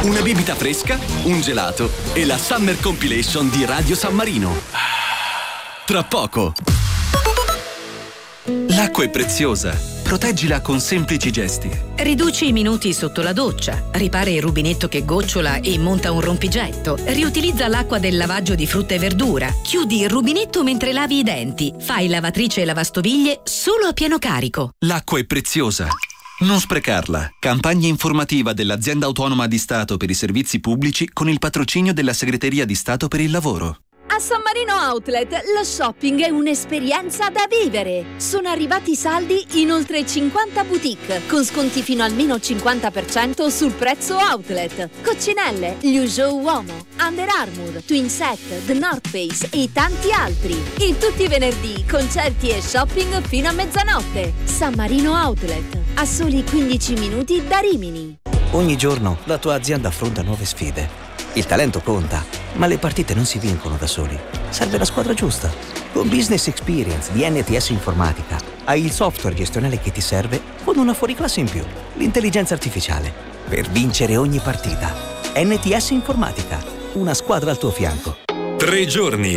una bibita fresca, un gelato e la Summer Compilation di Radio San Marino. Tra poco. L'acqua è preziosa. Proteggila con semplici gesti. Riduci i minuti sotto la doccia, ripara il rubinetto che gocciola e monta un rompigetto, riutilizza l'acqua del lavaggio di frutta e verdura, chiudi il rubinetto mentre lavi i denti, fai lavatrice e lavastoviglie solo a pieno carico. L'acqua è preziosa. Non sprecarla. Campagna informativa dell'Azienda Autonoma di Stato per i Servizi Pubblici con il patrocinio della Segreteria di Stato per il Lavoro. A San Marino Outlet lo shopping è un'esperienza da vivere. Sono arrivati i saldi in oltre 50 boutique con sconti fino almeno 50% sul prezzo outlet. Coccinelle, Liuso Uomo, Under Armour, Twin Set, The North Face e tanti altri. E tutti i venerdì concerti e shopping fino a mezzanotte. San Marino Outlet, a soli 15 minuti da Rimini. Ogni giorno la tua azienda affronta nuove sfide. Il talento conta, ma le partite non si vincono da soli. Serve la squadra giusta. Con Business Experience di NTS Informatica hai il software gestionale che ti serve con una fuoriclasse in più, l'intelligenza artificiale, per vincere ogni partita. NTS Informatica, una squadra al tuo fianco. 3 giorni